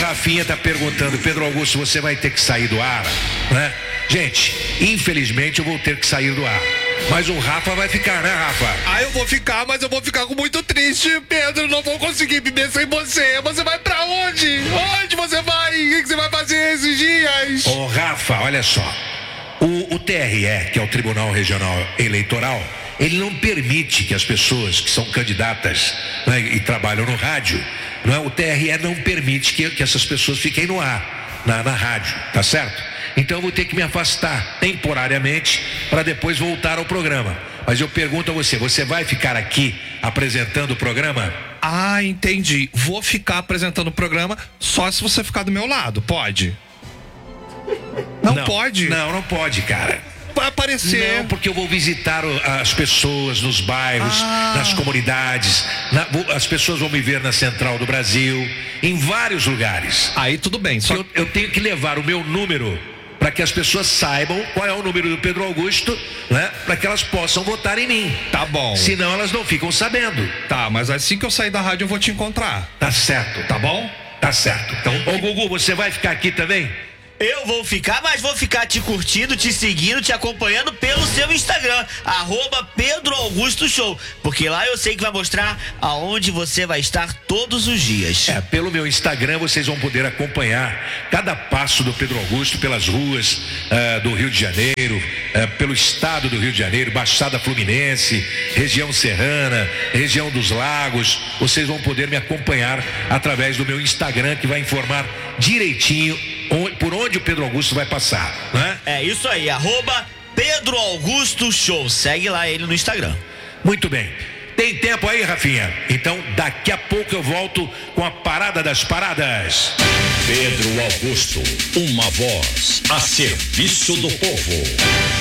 Rafinha tá perguntando, Pedro Augusto, você vai ter que sair do ar, né? Gente, infelizmente eu vou ter que sair do ar. Mas o Rafa vai ficar, né, Rafa? Ah, eu vou ficar, mas eu vou ficar muito triste, Pedro. Não vou conseguir viver sem você. Você vai pra onde? Onde você vai? O que você vai fazer esses dias? Ô, Rafa, olha só. O TRE, que é o Tribunal Regional Eleitoral, ele não permite que as pessoas que são candidatas, né, e trabalham no rádio, não é? O TRE não permite que essas pessoas fiquem no ar, na rádio, tá certo? Então eu vou ter que me afastar temporariamente para depois voltar ao programa. Mas eu pergunto a você, você vai ficar aqui apresentando o programa? Ah, entendi. Vou ficar apresentando o programa só se você ficar do meu lado, pode? Não pode? Não pode, cara. Vai aparecer. Não, porque eu vou visitar as pessoas nos bairros, nas comunidades. As pessoas vão me ver na Central do Brasil, em vários lugares. Aí tudo bem. Só... Eu tenho que levar o meu número para que as pessoas saibam qual é o número do Pedro Augusto, né? Para que elas possam votar em mim. Tá bom. Senão elas não ficam sabendo. Tá, mas assim que eu sair da rádio eu vou te encontrar. Tá certo. Tá bom? Tá certo. Então, ô Gugu, você vai ficar aqui também? Eu vou ficar, mas vou ficar te curtindo, te seguindo, te acompanhando pelo seu Instagram, @PedroAugustoShow, porque lá eu sei que vai mostrar aonde você vai estar todos os dias. Pelo meu Instagram vocês vão poder acompanhar cada passo do Pedro Augusto pelas ruas do Rio de Janeiro, pelo estado do Rio de Janeiro, Baixada Fluminense, região serrana, região dos lagos. Vocês vão poder me acompanhar através do meu Instagram, que vai informar direitinho por onde o Pedro Augusto vai passar, né? É isso aí, @PedroAugustoShow. Segue lá ele no Instagram. Muito bem. Tem tempo aí, Rafinha? Então daqui a pouco eu volto com a Parada das Paradas. Pedro Augusto, uma voz a serviço do povo.